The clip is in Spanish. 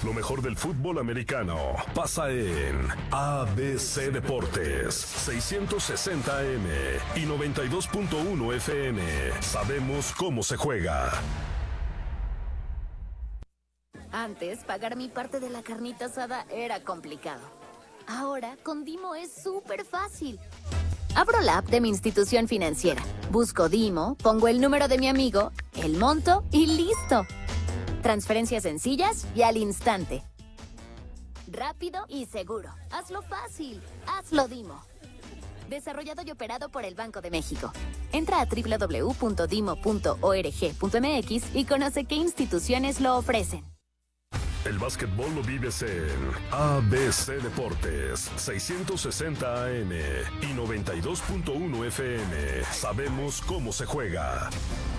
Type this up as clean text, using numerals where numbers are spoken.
Lo mejor del fútbol americano pasa en ABC Deportes, 660 AM y 92.1 FM. Sabemos cómo se juega. Antes, pagar mi parte de la carnita asada era complicado. Ahora, con Dimo es súper fácil. Abro la app de mi institución financiera, busco Dimo, pongo el número de mi amigo, el monto y ¡listo! Transferencias sencillas y al instante. Rápido y seguro. Hazlo fácil. Hazlo Dimo. Desarrollado y operado por el Banco de México. Entra a www.dimo.org.mx y conoce qué instituciones lo ofrecen. El básquetbol lo vives en ABC Deportes, 660 AM y 92.1 FM. Sabemos cómo se juega.